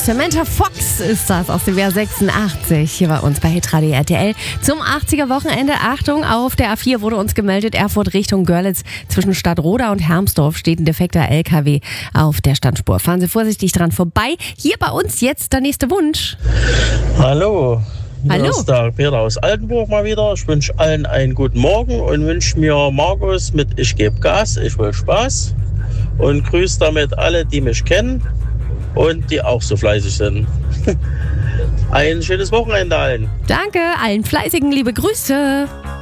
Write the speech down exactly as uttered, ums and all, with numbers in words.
Samantha Fox ist das aus dem Jahr sechsundachtzig hier bei uns bei Hitradio R T L. Zum achtziger-Wochenende, Achtung, auf der A vier wurde uns gemeldet, Erfurt Richtung Görlitz. Zwischen Stadtroda und Hermsdorf steht ein defekter L K W auf der Standspur. Fahren Sie vorsichtig dran vorbei. Hier bei uns jetzt der nächste Wunsch. Hallo. Hallo. Hier ist der Peter aus Altenburg mal wieder. Ich wünsche allen einen guten Morgen und wünsche mir Markus mit Ich gebe Gas, ich will Spaß. Und grüße damit alle, die mich kennen und die auch so fleißig sind. Ein schönes Wochenende allen. Danke, allen Fleißigen liebe Grüße.